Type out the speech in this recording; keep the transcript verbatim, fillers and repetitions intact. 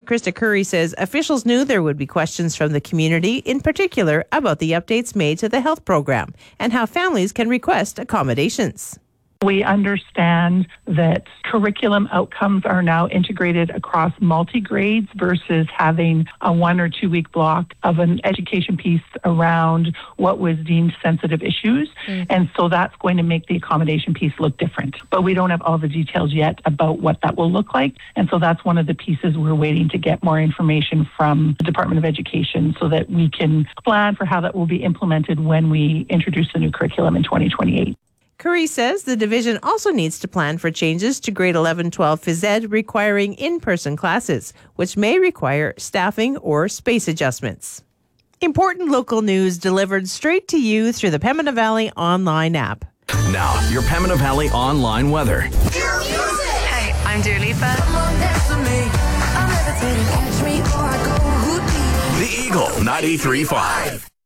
Krista Curry says officials knew there would be questions from the community, in particular about the updates made to the health program and how families can request accommodations. We understand that curriculum outcomes are now integrated across multi-grades versus having a one or two week block of an education piece around what was deemed sensitive issues. Mm. And so that's going to make the accommodation piece look different. But we don't have all the details yet about what that will look like. And so that's one of the pieces we're waiting to get more information from the Department of Education so that we can plan for how that will be implemented when we introduce the new curriculum in twenty twenty-eight. Curry says the division also needs to plan for changes to grade eleven twelve phys ed requiring in-person classes, which may require staffing or space adjustments. Important local news delivered straight to you through the Pembina Valley online app. Now, your Pembina Valley online weather. Hey, I'm Dua Lipa. The Eagle ninety-three point five.